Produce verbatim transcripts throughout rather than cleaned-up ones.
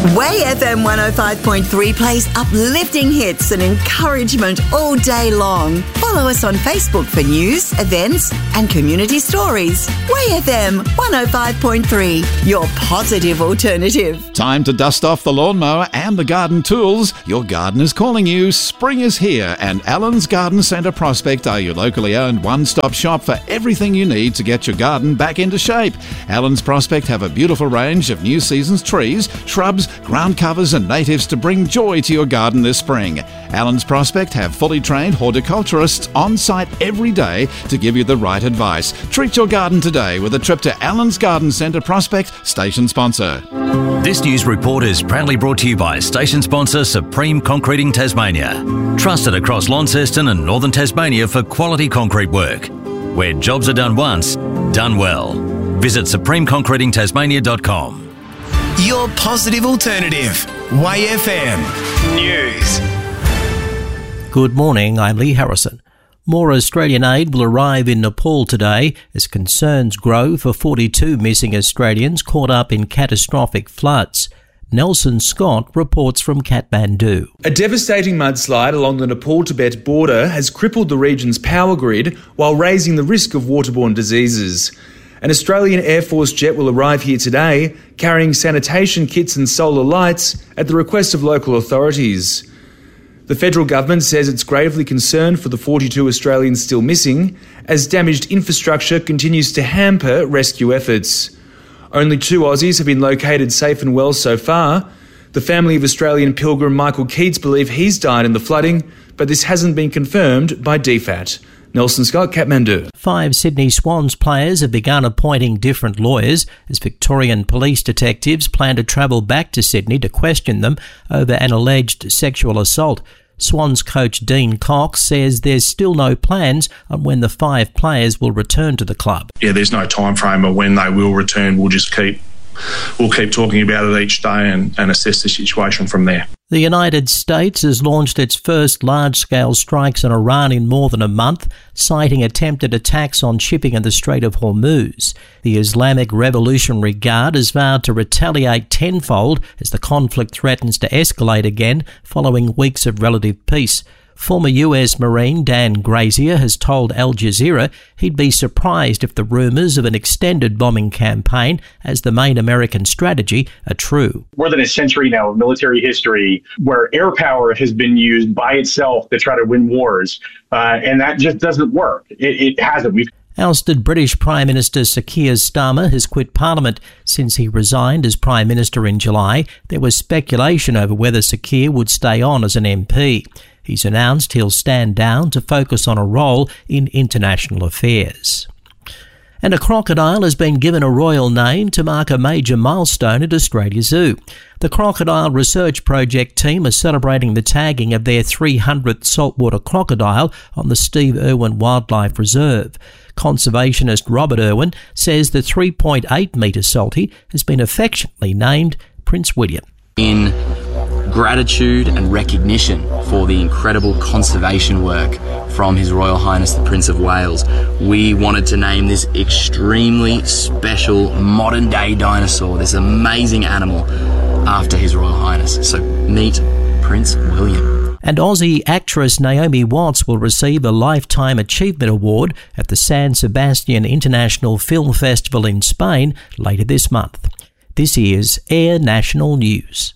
Way F M one oh five point three plays uplifting hits and encouragement all day long. Follow us on Facebook for news, events and community stories. Way F M one oh five point three, your positive alternative. Time to dust off the lawnmower and the garden tools. Your garden is calling you. Spring is here and Allen's Garden Centre Prospect are your locally owned one-stop shop for everything you need to get your garden back into shape. Allen's Prospect have a beautiful range of new season's trees, shrubs, ground covers and natives to bring joy to your garden this spring. Allen's Prospect have fully trained horticulturists on site every day to give you the right advice. Treat your garden today with a trip to Allen's Garden Centre Prospect, station sponsor. This news report is proudly brought to you by station sponsor Supreme Concreting Tasmania. Trusted across Launceston and Northern Tasmania for quality concrete work. Where jobs are done once, done well. Visit supreme concreting tasmania dot com. Your positive alternative. Way F M News. Good morning, I'm Lee Harrison. More Australian aid will arrive in Nepal today as concerns grow for forty-two missing Australians caught up in catastrophic floods. Nelson Scott reports from Kathmandu. A devastating mudslide along the Nepal-Tibet border has crippled the region's power grid while raising the risk of waterborne diseases. An Australian Air Force jet will arrive here today, carrying sanitation kits and solar lights at the request of local authorities. The federal government says it's gravely concerned for the forty-two Australians still missing, as damaged infrastructure continues to hamper rescue efforts. Only two Aussies have been located safe and well so far. The family of Australian pilgrim Michael Keats believe he's died in the flooding, but this hasn't been confirmed by D F A T. Nelson Scott, Kathmandu. Five Sydney Swans players have begun appointing different lawyers as Victorian police detectives plan to travel back to Sydney to question them over an alleged sexual assault. Swans coach Dean Cox says there's still no plans on when the five players will return to the club. Yeah, there's no time frame of when they will return. We'll just keep we'll keep talking about it each day and, and assess the situation from there. The United States has launched its first large-scale strikes on Iran in more than a month, citing attempted attacks on shipping in the Strait of Hormuz. The Islamic Revolutionary Guard has vowed to retaliate tenfold as the conflict threatens to escalate again following weeks of relative peace. Former U S Marine Dan Grazier has told Al Jazeera he'd be surprised if the rumours of an extended bombing campaign as the main American strategy are true. More than a century now of military history where air power has been used by itself to try to win wars, uh, and that just doesn't work. It, it hasn't. We've Ousted British Prime Minister Sir Keir Starmer has quit Parliament since he resigned as Prime Minister in July. There was speculation over whether Sir Keir would stay on as an M P. He's announced he'll stand down to focus on a role in international affairs. And a crocodile has been given a royal name to mark a major milestone at Australia Zoo. The Crocodile Research Project team are celebrating the tagging of their three hundredth saltwater crocodile on the Steve Irwin Wildlife Reserve. Conservationist Robert Irwin says the three point eight metre salty has been affectionately named Prince William. In gratitude and recognition for the incredible conservation work from His Royal Highness the Prince of Wales, we wanted to name this extremely special modern day dinosaur, this amazing animal, after His Royal Highness. So meet Prince William. And Aussie actress Naomi Watts will receive a Lifetime Achievement Award at the San Sebastian International Film Festival in Spain later this month. This is Air National News.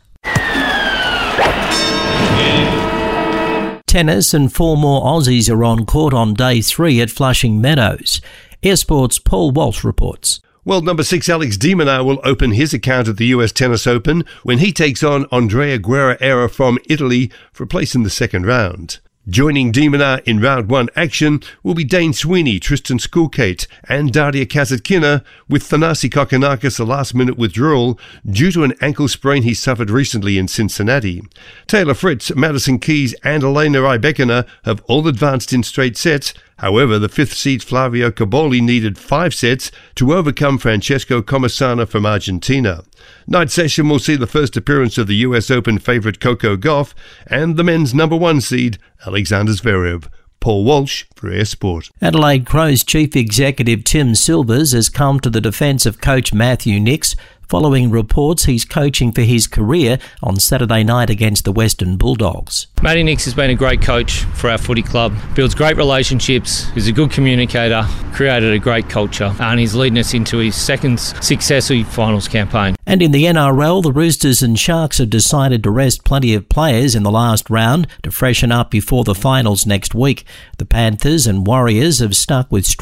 Tennis and four more Aussies are on court on day three at Flushing Meadows. Air Sports' Paul Walsh reports. World number six Alex de Minaur will open his account at the U S Tennis Open when he takes on Andrea Guerra from Italy for a place in the second round. Joining de Minaur in round one action will be Dane Sweeney, Tristan Skulkate and Daria Kasatkina, with Thanasi Kokkinakis a last-minute withdrawal due to an ankle sprain he suffered recently in Cincinnati. Taylor Fritz, Madison Keys and Elena Rybakina have all advanced in straight sets. However, the fifth-seed Flavio Caboli needed five sets to overcome Francesco Comasana from Argentina. Night session will see the first appearance of the U S Open favourite Coco Gauff and the men's number one seed Alexander Zverev. Paul Walsh for Air Sport. Adelaide Crows Chief Executive Tim Silvers has come to the defence of coach Matthew Nicks following reports he's coaching for his career on Saturday night against the Western Bulldogs. Matty Nicks has been a great coach for our footy club, builds great relationships, is a good communicator, created a great culture, and he's leading us into his second successive finals campaign. And in the N R L, the Roosters and Sharks have decided to rest plenty of players in the last round to freshen up before the finals next week. The Panthers and Warriors have stuck with